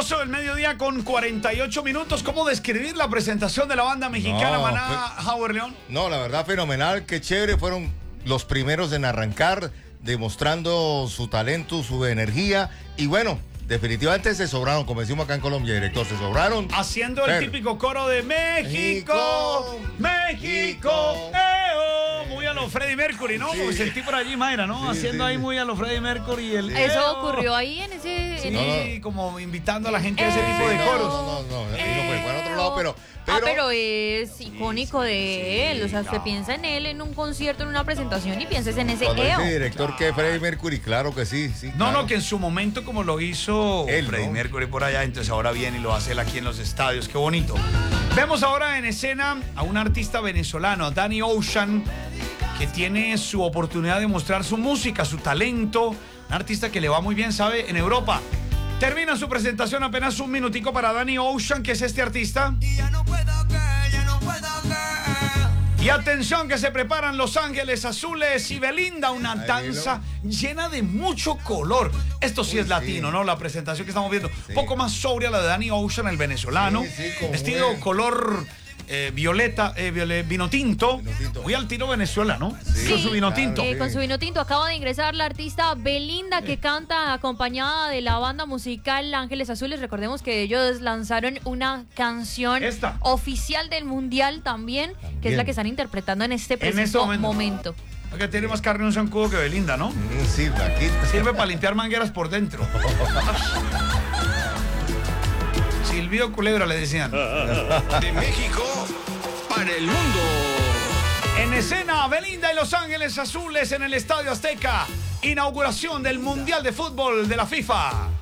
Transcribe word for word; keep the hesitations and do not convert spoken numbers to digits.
doce del mediodía con cuarenta y ocho minutos. ¿Cómo describir la presentación de la banda mexicana No, Maná, Howard León? No, la verdad, fenomenal, qué chévere. Fueron los primeros en arrancar, demostrando su talento, su energía. Y bueno, definitivamente se sobraron, como decimos acá en Colombia, director, se sobraron. Haciendo el Pero- típico coro de México, México, eo. Muy a lo Freddie Mercury, ¿no? Sí. Como sentí por allí, Mayra, ¿no? Sí, Haciendo sí, ahí sí. muy a lo Freddie Mercury. El Eso eo. ocurrió ahí en ese... Sí, en No, ese- no. como invitando a la gente a ese Eh, tipo de no, coros. No, no, no, ahí no fue, fue en otro lado, pero... Ah, pero, pero es icónico de sí, él. O sea, usted claro. piensa en él en un concierto, en una presentación y pienses en ese cuando E O. dice director que Freddie Mercury, claro que sí, sí. No, claro. no, que en su momento como lo hizo Él, Freddie ¿no? Mercury por allá, entonces ahora viene y lo hace él aquí en los estadios. Qué bonito. Vemos ahora en escena a un artista venezolano, Danny Ocean, que tiene su oportunidad de mostrar su música, su talento. Un artista que le va muy bien, ¿sabe? En Europa. Termina su presentación, apenas un minutico para Danny Ocean, que es este artista. Y ya no puedo creer, ya no puedo creer. Y atención que se preparan Los Ángeles Azules y Belinda, una Ahí danza llena de mucho color. Esto sí Uy, es latino, sí. ¿no? La presentación que estamos viendo. Sí. Un poco más sobria la de Danny Ocean, el venezolano. Sí, sí, como Vestido es. color eh, violeta, eh, viole- vino tinto. Vino tinto. Muy al tiro Venezuela, ¿no? Sí, Con su vino claro. tinto. Eh, Sí. con su vino tinto acaba de ingresar la artista Belinda, que canta acompañada de la banda musical Ángeles Azules. Recordemos que ellos lanzaron una canción Esta. oficial del mundial también, que es También. la que están interpretando en este En preciso este momento. momento. Porque tiene más carne en un zancudo que Belinda, ¿no? Mm, sí, aquí. Sirve para limpiar mangueras por dentro. Silvio Culebra le decían. De México para el mundo. En escena, Belinda y Los Ángeles Azules en el Estadio Azteca. Inauguración del Mundial de Fútbol de la FIFA.